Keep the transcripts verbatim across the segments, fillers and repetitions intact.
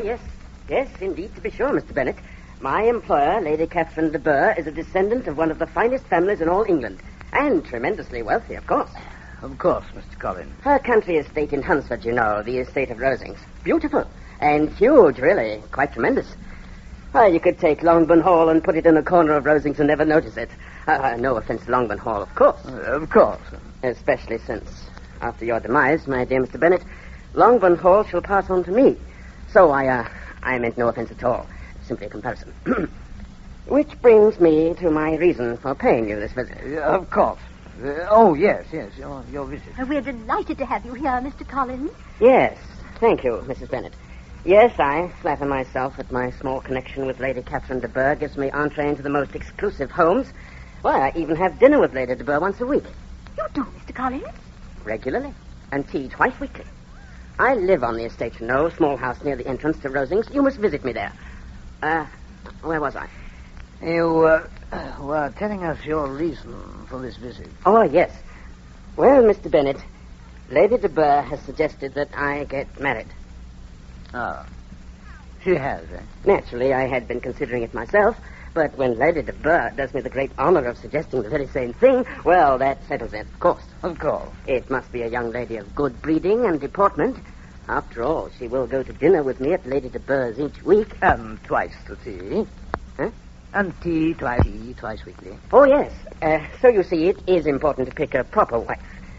yes. Yes, indeed, to be sure, Mister Bennet. My employer, Lady Catherine de Bourgh, is a descendant of one of the finest families in all England. And tremendously wealthy, of course. Of course, Mister Collins. Her country estate in Hunsford, you know, the estate of Rosings. Beautiful. And huge, really. Quite tremendous. Why, you could take Longbourn Hall and put it in a corner of Rosings and never notice it. Uh, no offense to Longbourn Hall, of course. Uh, of course. Especially since, after your demise, my dear Mister Bennet, Longbourn Hall shall pass on to me. So I, uh, I meant no offense at all. Simply a comparison. Which brings me to my reason for paying you this visit. Uh, of course. Uh, oh, yes, yes, your, your visit. Uh, we're delighted to have you here, Mister Collins. Yes, thank you, Missus Bennet. Yes, I flatter myself that my small connection with Lady Catherine de Bourgh gives me entree into the most exclusive homes. Why, I even have dinner with Lady de Bourgh once a week. You do, Mister Collins? Regularly. And tea twice weekly. I live on the estate, you know, small house near the entrance to Rosings. You must visit me there. Uh, where was I? You uh, were telling us your reason for this visit. Oh, yes. Well, Mister Bennet, Lady de Bourgh has suggested that I get married. Oh. She has, eh? Naturally, I had been considering it myself, but when Lady de Bourgh does me the great honor of suggesting the very same thing, well, that settles it, of course. Of course. It must be a young lady of good breeding and deportment. After all, she will go to dinner with me at Lady de Bourgh's each week. And twice to tea. Huh? And tea twice, tea twice weekly. Oh, yes. Uh, so you see, it is important to pick a proper wife.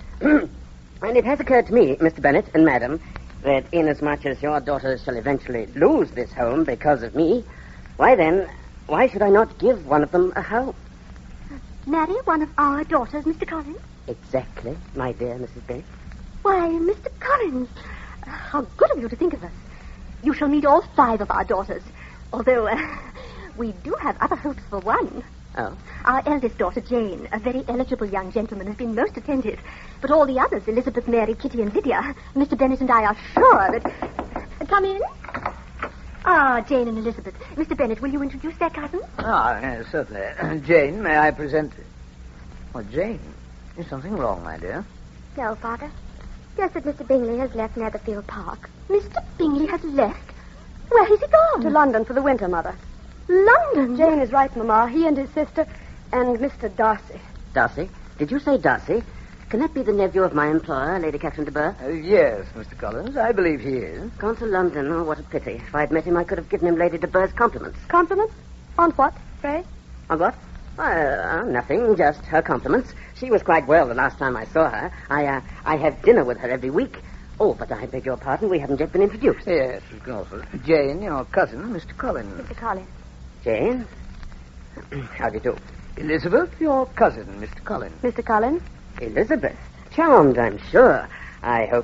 And it has occurred to me, Mister Bennet and Madam, that inasmuch as your daughters shall eventually lose this home because of me, why then, why should I not give one of them a home? Marry one of our daughters, Mister Collins? Exactly, my dear Missus Bennet. Why, Mister Collins, how good of you to think of us. You shall meet all five of our daughters, although uh, we do have other hopes for one. Oh? Our eldest daughter, Jane, a very eligible young gentleman, has been most attentive. But all the others, Elizabeth, Mary, Kitty, and Lydia, Mister Bennet and I are sure that... Uh, come in. Ah, Jane and Elizabeth. Mister Bennet, will you introduce their cousins? Ah, yes, certainly. Jane, may I present... Well, Jane, is something wrong, my dear? No, Father. Just that Mister Bingley has left Netherfield Park. Mister Bingley has left? Where has he gone? To London for the winter, Mother. London? Jane is right, Mamma. He and his sister and Mister Darcy. Darcy? Did you say Darcy? Can that be the nephew of my employer, Lady Catherine de Bourgh? Uh, yes, Mister Collins, I believe he is. Gone to London. Oh, what a pity. If I'd met him, I could have given him Lady de Bourgh's compliments. Compliments? On what, pray? On what? Uh, nothing, just her compliments. She was quite well the last time I saw her. I, uh, I have dinner with her every week. Oh, but I beg your pardon, we haven't yet been introduced. Yes, of course. Jane, your cousin, Mister Collins. Mister Collins. Jane? How do you do? Elizabeth, your cousin, Mister Collins. Mister Collins? Elizabeth? Charmed, I'm sure. I hope